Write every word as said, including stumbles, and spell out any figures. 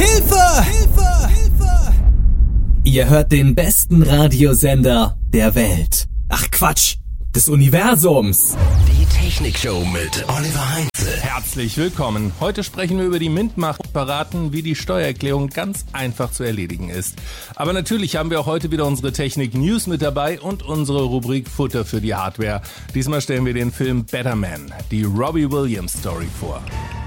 Hilfe! Hilfe! Hilfe! Ihr hört den besten Radiosender der Welt. Ach Quatsch, des Universums. Die Technikshow mit Oliver Heinze. Herzlich willkommen. Heute sprechen wir über die Mint-Macht und beraten, wie die Steuererklärung ganz einfach zu erledigen ist. Aber natürlich haben wir auch heute wieder unsere Technik-News mit dabei und unsere Rubrik Futter für die Hardware. Diesmal stellen wir den Film Better Man, die Robbie Williams Story vor.